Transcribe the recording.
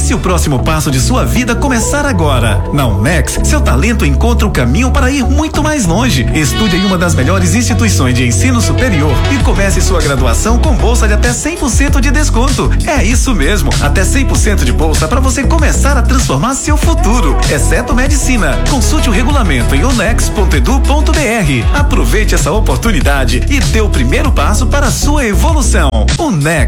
se o próximo passo de sua vida começar agora. Na UNEX, seu talento encontra o caminho para ir muito mais longe. Estude em uma das melhores instituições de ensino superior e comece sua graduação com bolsa de até 100% de desconto. É isso mesmo, até 100% de bolsa para você começar a transformar seu futuro, exceto medicina. Consulte o regulamento em unex.edu.br. Aproveite essa oportunidade e dê o primeiro passo para a sua evolução. UNEX.